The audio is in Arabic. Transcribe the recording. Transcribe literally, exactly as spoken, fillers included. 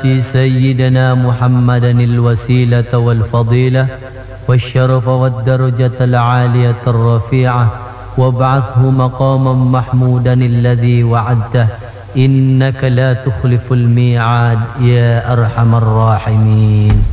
آت سيدنا محمدا الوسيلة والفضيلة والشرف والدرجة العالية الرفيعة وابعثه مقاما محمودا الذي وعدته إنك لا تخلف الميعاد يا أرحم الراحمين.